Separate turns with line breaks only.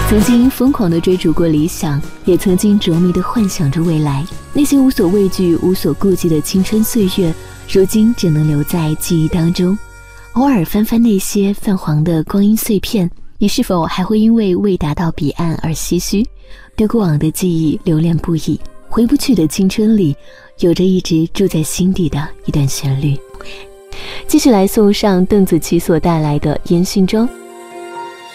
曾经疯狂地追逐过理想，也曾经着迷地幻想着未来。那些无所畏惧、无所顾忌的青春岁月，如今只能留在记忆当中。偶尔翻翻那些泛黄的光阴碎片，你是否还会因为未达到彼岸而唏嘘？对过往的记忆留恋不已，回不去的青春里，有着一直住在心底的一段旋律。继续来送上邓紫棋所带来的《烟熏妆》。